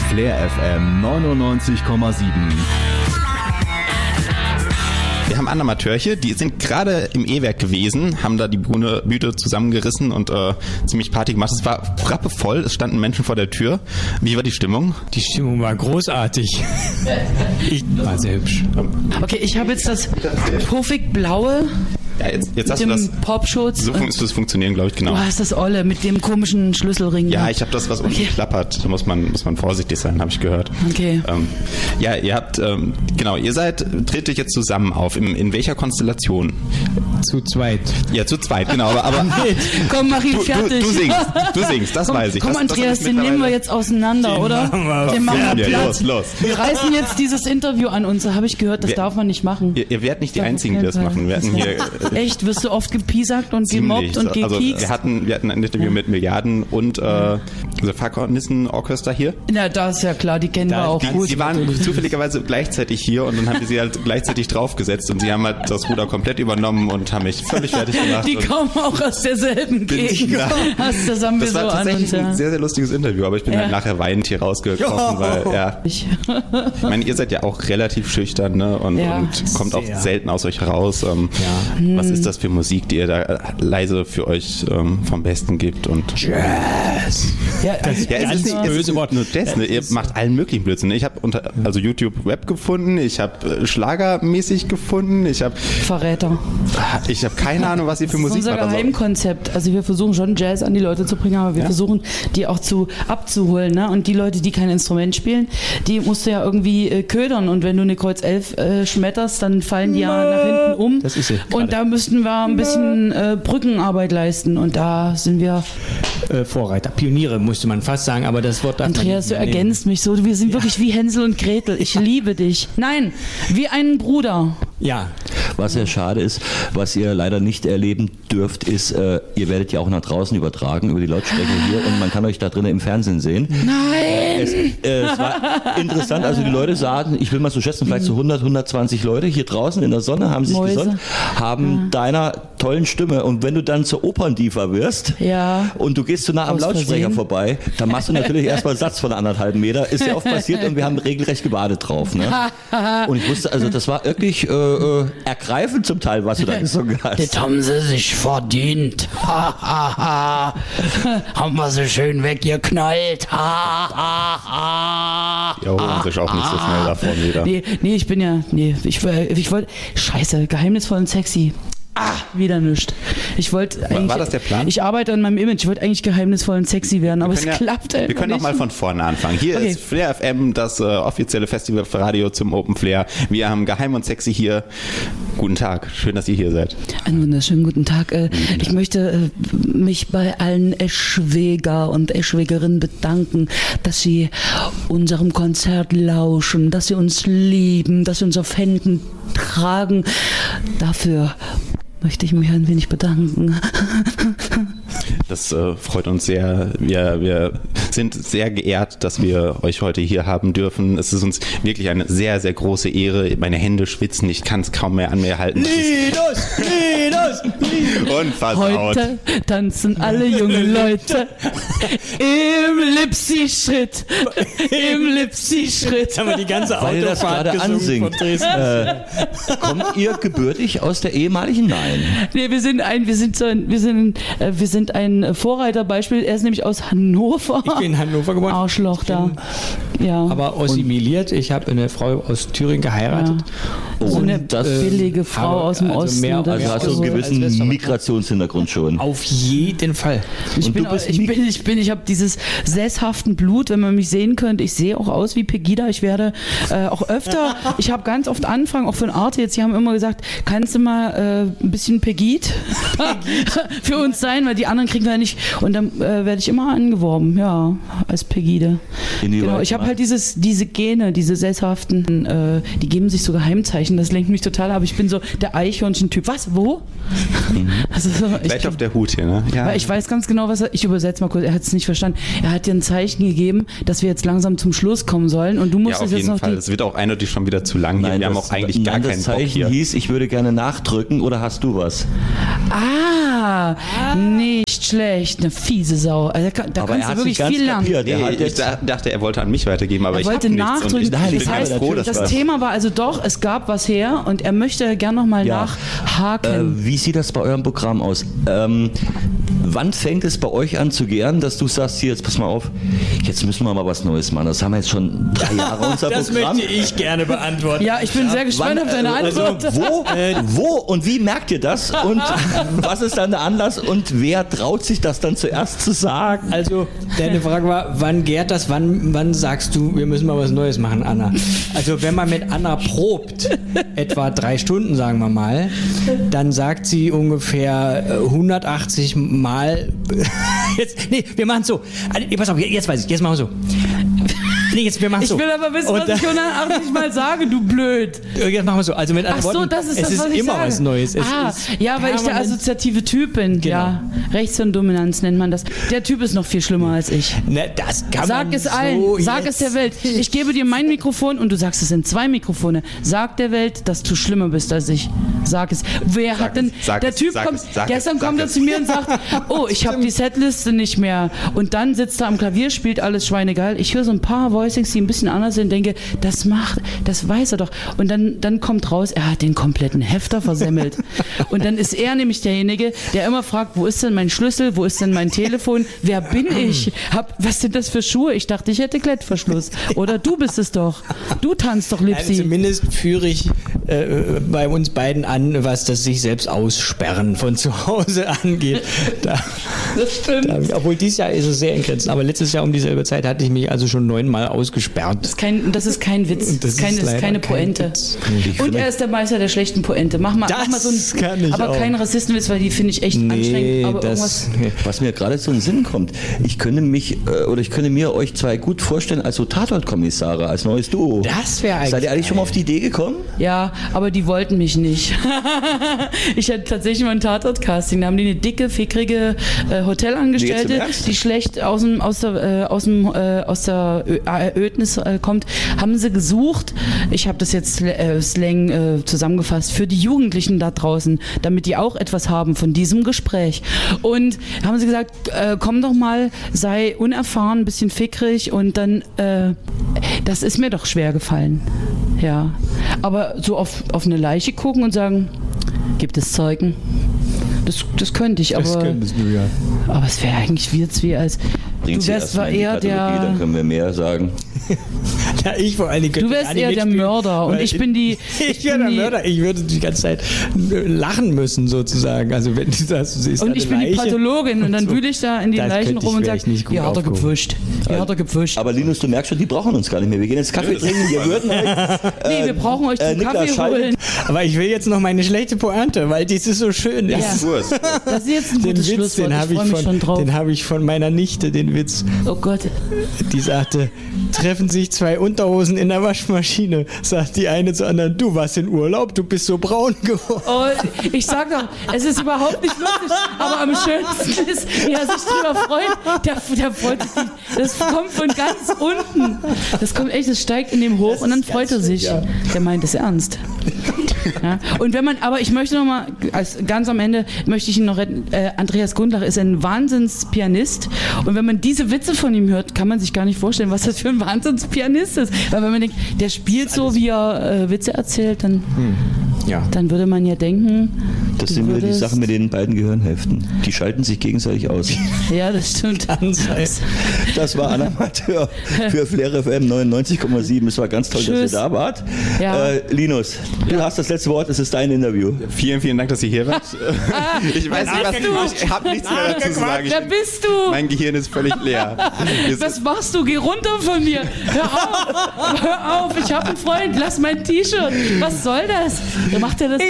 Flair FM 99,7. Wir haben Amateurche, die sind gerade im E-Werk gewesen, haben da die Bühne zusammengerissen und ziemlich Party gemacht. Es war rappevoll, es standen Menschen vor der Tür. Wie war die Stimmung? Die Stimmung war großartig. Ich war sehr hübsch. Okay, ich habe jetzt das puffig blaue. Ja, jetzt hast du das. Popschutz. So müsste es funktionieren, glaube ich, genau. Du hast das Olle mit dem komischen Schlüsselring. Ja, ich habe das, was unten klappert. Da muss man vorsichtig sein, habe ich gehört. Okay. Ja, ihr habt, tretet jetzt zusammen auf. In welcher Konstellation? Zu zweit. Ja, zu zweit, genau. Aber komm, mach ihn fertig. Du singst, das weiß ich. Komm, Andreas, den nehmen wir jetzt auseinander, oder? Den machen wir platt. Los. Wir reißen jetzt dieses Interview an uns, habe ich gehört, das darf man nicht machen. Ihr werdet nicht die Einzigen, die das machen. Wir hatten hier... Echt? Wirst du oft gepiesackt und gemobbt und gekiekst? Also wir hatten ein Interview mit Milliarden und Philharmonisten-Orchester hier. Ja, das ist ja klar, die kennen wir auch gut. Die waren zufälligerweise gleichzeitig hier und dann haben wir sie halt gleichzeitig draufgesetzt und sie haben halt das Ruder komplett übernommen und haben mich völlig fertig gemacht. Die kommen auch aus derselben Gegend. Das haben wir so an uns. Das war tatsächlich ein sehr, sehr lustiges Interview, aber ich bin halt nachher weinend hier rausgekommen, weil, ich meine, ihr seid ja auch relativ schüchtern, ne? Und kommt auch selten aus euch raus. Was ist das für Musik, die ihr da leise für euch vom Besten gibt? Und Jazz. Es ist nicht böse Wort, nur Jazz. Ne? Ihr macht allen möglichen Blödsinn. Ich habe YouTube Rap gefunden, ich habe Schlagermäßig gefunden, ich habe Verräter. Ich habe keine Ahnung, was ihr für Musik macht. Das ist unser Geheimkonzept. Also wir versuchen schon Jazz an die Leute zu bringen, aber wir versuchen die auch abzuholen. Ne? Und die Leute, die kein Instrument spielen, die musst du ja irgendwie ködern. Und wenn du eine Kreuz 11 schmetterst, dann fallen die ja nach hinten um. Das ist sie. Und da müssten wir ein bisschen Brückenarbeit leisten und da sind wir Vorreiter, Pioniere musste man fast sagen, aber das Wort darf Andreas, du ergänzt mich so, wir sind wirklich wie Hänsel und Gretel, ich liebe dich. Nein, wie einen Bruder. Ja. Was sehr schade ist, was ihr leider nicht erleben dürft, ist, ihr werdet ja auch nach draußen übertragen über die Lautsprecher hier und man kann euch da drinnen im Fernsehen sehen. Nein! Es war interessant, also die Leute sagen, ich will mal so schätzen, vielleicht so 100, 120 Leute hier draußen in der Sonne haben sich gesonnt, haben deiner tollen Stimme und wenn du dann zur Operndiva wirst und du gehst zu nah am Lautsprecher vorbei, dann machst du natürlich erstmal einen Satz von 1,5 Meter, ist ja oft passiert und wir haben regelrecht gebadet drauf. Ne? Und ich wusste, also das war wirklich ergreifend zum Teil, was du da gesungen hast. Das haben sie sich verdient. Haben wir so schön weggeknallt. Die holen sich auch nicht so schnell davon wieder. Ich wollte, scheiße, geheimnisvoll und sexy. Wieder nichts. War das der Plan? Ich arbeite an meinem Image. Ich wollte eigentlich geheimnisvoll und sexy werden, aber es klappt einfach. Wir können noch mal von vorne anfangen. Hier ist Flair FM, das offizielle Festivalradio zum Open Flair. Wir haben Geheim und Sexy hier. Guten Tag, schön, dass ihr hier seid. Einen wunderschönen guten Tag. Ich möchte mich bei allen Eschweger und Eschwegerinnen bedanken, dass sie unserem Konzert lauschen, dass sie uns lieben, dass sie uns auf Händen tragen. Dafür möchte ich mich ein wenig bedanken. Das freut uns sehr. Wir sind sehr geehrt, dass wir euch heute hier haben dürfen. Es ist uns wirklich eine sehr, sehr große Ehre. Meine Hände schwitzen, ich kann es kaum mehr an mir halten. Linus! Und versaut. Heute tanzen alle jungen Leute im Lipsi-Schritt. Im Lipsi-Schritt. Jetzt haben wir die ganze Weil das Autofahrt gerade gesungen ansingt. von Dresden. Kommt ihr gebürtig aus der ehemaligen? Nein. Nee, wir sind ein Vorreiterbeispiel. Er ist nämlich aus Hannover. Ich bin in Hannover geboren. Arschloch da. Ja. Aber assimiliert. Ich habe eine Frau aus Thüringen geheiratet. Ja. So eine billige Frau aus dem Osten. Also hast du einen gewissen Migrationshintergrund schon. Auf jeden Fall. Ich habe dieses sesshaften Blut, wenn man mich sehen könnte. Ich sehe auch aus wie Pegida. Ich werde auch öfter, ich habe ganz oft Anfragen, auch von Arte jetzt, die haben immer gesagt, kannst du mal ein bisschen Pegid für uns sein, weil die anderen kriegen wir ja nicht. Und dann werde ich immer angeworben, als Pegide. Genau, ich habe halt diese Gene, diese sesshaften, die geben sich so Geheimzeichen. Das lenkt mich total ab. Ich bin so der Eichhörnchen-Typ. Was? Wo? Also Gleich auf der Hut hier, ne? Ja. Weil ich weiß ganz genau, ich übersetze mal kurz, er hat es nicht verstanden. Er hat dir ein Zeichen gegeben, dass wir jetzt langsam zum Schluss kommen sollen und du musst auf jeden Fall. Es wird auch eindeutig schon wieder zu lang hier. Wir haben auch eigentlich gar keinen Bock hier. Das Zeichen hieß, ich würde gerne nachdrücken oder hast du was? Nicht schlecht, eine fiese Sau. Also da aber kannst du wirklich viel lernen. Ich dachte, er wollte an mich weitergeben, aber er wollte nachdrücken. Das heißt, das Thema war also doch, es gab was her und er möchte gern nochmal nachhaken. Wie sieht das bei eurem Programm aus? Wann fängt es bei euch an zu gären, dass du sagst, hier, jetzt pass mal auf, jetzt müssen wir mal was Neues machen. Das haben wir jetzt schon 3 Jahre unser das Programm. Das möchte ich gerne beantworten. Ja, ich bin sehr gespannt auf deine Antwort. Also, wo und wie merkt ihr das? Und was ist dann der Anlass? Und wer traut sich das dann zuerst zu sagen? Also, deine Frage war, wann gärt das? Wann sagst du, wir müssen mal was Neues machen, Anna? Also, wenn man mit Anna probt, etwa 3 Stunden, sagen wir mal, dann sagt sie ungefähr 180 Mal. Wir machen es so. Pass auf, jetzt weiß ich, jetzt machen wir so. Wir machen so. Ich will aber wissen, was ich 180 Mal sage, du blöd. Jetzt machen wir so. Also mit anderen Worten, das ist das, es was ist ich immer sage. was Neues. Weil ich der assoziative Typ bin. Genau. Ja, Rechtshirndominanz nennt man das. Der Typ ist noch viel schlimmer als ich. Das kann Sag man es allen, sag es der Welt. Ich gebe dir mein Mikrofon und du sagst es in 2 Mikrofone. Sag der Welt, dass du schlimmer bist als ich. Sag es. Wer hat denn... Der Typ kommt... Gestern kommt er zu mir und sagt, oh, ich habe die Setliste nicht mehr. Und dann sitzt er am Klavier, spielt alles schweinegeil. Ich höre so ein paar Voicings, die ein bisschen anders sind, denke, das weiß er doch. Und dann kommt raus, er hat den kompletten Hefter versemmelt. Und dann ist er nämlich derjenige, der immer fragt, wo ist denn mein Schlüssel, wo ist denn mein Telefon, wer bin ich? Was sind das für Schuhe? Ich dachte, ich hätte Klettverschluss. Oder du bist es doch. Du tanzt doch, Lipsi. Also zumindest führe ich bei uns beiden an, was das sich selbst aussperren von zu Hause angeht. Das stimmt. Obwohl dieses Jahr ist es sehr in Grenzen, aber letztes Jahr um dieselbe Zeit hatte ich mich also schon 9-mal ausgesperrt. Das ist kein Witz. Das ist keine Pointe. Und er ist der Meister der schlechten Pointe. Mach mal so einen, aber keinen Rassistenwitz, weil die finde ich echt anstrengend. Aber was mir gerade so in den Sinn kommt, ich könnte mir euch 2 gut vorstellen als so Tatort-Kommissare, als neues Duo. Das wäre eigentlich. Seid ihr eigentlich schon mal auf die Idee gekommen? Ja, aber die wollten mich nicht. Ich hatte tatsächlich mal ein Tatort-Casting. Da haben die eine dicke, fickrige Hotelangestellte, die schlecht aus der Ödnis kommt, haben sie gesucht. Ich habe das jetzt Slang zusammengefasst für die Jugendlichen da draußen, damit die auch etwas haben von diesem Gespräch. Und haben sie gesagt, komm doch mal, sei unerfahren, ein bisschen fickrig und dann, das ist mir doch schwer gefallen. Ja, aber so auf eine Leiche gucken und sagen, gibt es Zeugen? Das könnte ich, aber. Das könntest du, ja. Aber es wäre eigentlich wie als. Du wärst eher der. Dann können wir mehr sagen. Ja, ich vor allen Dingen. Du wärst eher der Mörder und ich bin die. Ich wäre der Mörder. Ich würde die ganze Zeit lachen müssen, sozusagen. Also, wenn du sagst, sie ist und ich bin die Pathologin und dann wühle ich da in die Leichen rum und sage, die hat er gepfuscht. Aber Linus, du merkst schon, die brauchen uns gar nicht mehr. Wir gehen jetzt Kaffee trinken. Wir würden nee, wir brauchen euch zum Kaffee holen. Aber ich will jetzt noch meine schlechte Pointe, weil das ist so schön. Ja. Das ist jetzt ein gutes Schlusswort. Den habe ich von meiner Nichte, den Witz. Oh Gott. Die sagte, treffen sich 2 Unterhosen in der Waschmaschine. Sagt die eine zur anderen, du warst in Urlaub, du bist so braun geworden. Oh, ich sag doch, es ist überhaupt nicht lustig, aber am schönsten ist, wie er sich drüber freut, der freut sich, das kommt von ganz unten. Das kommt echt, das steigt in dem hoch und dann freut er sich. Ja. Der meint es ernst. Ja. Und aber ich möchte noch mal, ganz am Ende möchte ich ihn noch retten, Andreas Gundlach ist ein Wahnsinnspianist und wenn man diese Witze von ihm hört, kann man sich gar nicht vorstellen, was das für ein Wahnsinnspianist ist. Weil wenn man denkt, der spielt so, wie er Witze erzählt, dann würde man ja denken... Das sind wieder die Sachen mit den beiden Gehirnhälften. Die schalten sich gegenseitig aus. Ja, das stimmt. Das war Anna Amateur für Flair FM 99,7. Es war ganz toll, dass ihr da wart. Ja. Linus, du hast das letzte Wort. Es ist dein Interview. Vielen, vielen Dank, dass ihr hier wart. Ich weiß nicht, ich habe nichts mehr dazu zu sagen. Wer bist du? Mein Gehirn ist völlig leer. Was machst du? Geh runter von mir. Hör auf, ich habe einen Freund. Lass mein T-Shirt. Was soll das? Macht er das